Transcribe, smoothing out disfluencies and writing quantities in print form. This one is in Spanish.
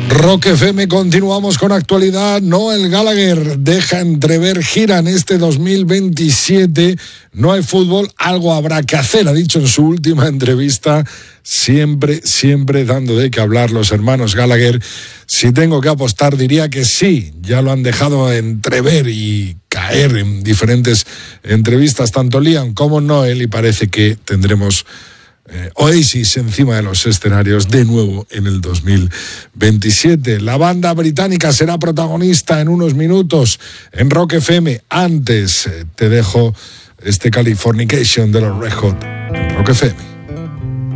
Rock FM, continuamos con actualidad. Noel Gallagher deja entrever gira en este 2027. No hay fútbol, algo habrá que hacer, ha dicho en su última entrevista. Siempre dando de qué hablar los hermanos Gallagher. Si tengo que apostar, diría que sí. Ya lo han dejado entrever y caer en diferentes entrevistas, tanto Liam como Noel, y parece que tendremos Oasis encima de los escenarios de nuevo en el 2027. La banda británica será protagonista en unos minutos en Rock FM. Antes te dejo este Californication de los Red Hot en Rock FM.